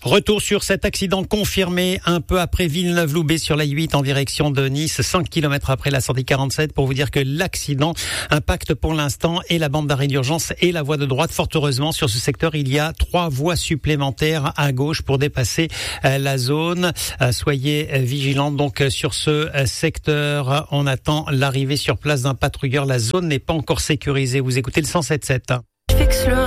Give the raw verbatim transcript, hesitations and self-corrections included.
Retour sur cet accident confirmé un peu après Villeneuve-Loubet sur la huit en direction de Nice, cinq kilomètres après la sortie quarante-sept, pour vous dire que l'accident impacte pour l'instant et la bande d'arrêt d'urgence et la voie de droite. Fort heureusement, sur ce secteur, il y a trois voies supplémentaires à gauche pour dépasser la zone. Soyez vigilants donc sur ce secteur. On attend l'arrivée sur place d'un patrouilleur. La zone n'est pas encore sécurisée. Vous écoutez le cent sept sept.